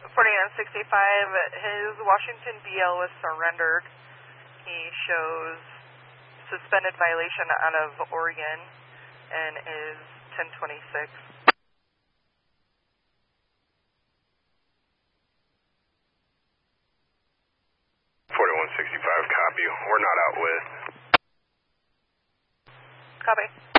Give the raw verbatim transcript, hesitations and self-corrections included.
forty-nine sixty-five, his Washington B L was surrendered. He shows suspended violation out of Oregon and is ten twenty-six. forty-one sixty-five, copy. We're not out with. Copy.